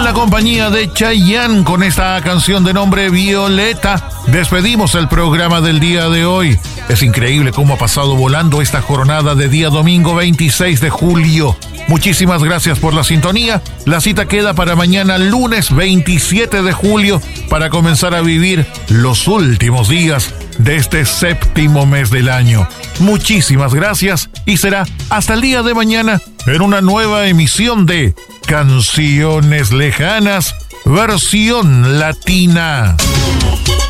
la compañía de Chayanne con esta canción de nombre Violeta, despedimos el programa del día de hoy. Es increíble cómo ha pasado volando esta jornada de día domingo 26 de julio. Muchísimas gracias por la sintonía. La cita queda para mañana lunes 27 de julio para comenzar a vivir los últimos días de este séptimo mes del año. Muchísimas gracias y será hasta el día de mañana en una nueva emisión de Canciones Lejanas, versión latina.